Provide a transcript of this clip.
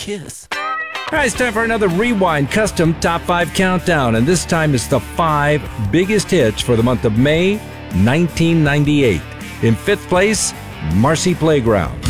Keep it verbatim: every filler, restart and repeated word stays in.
kiss. All right, it's time for another Rewind Custom Top five Countdown, and this time it's the five biggest hits for the month of May nineteen ninety-eight. In fifth place, Marcy Playground.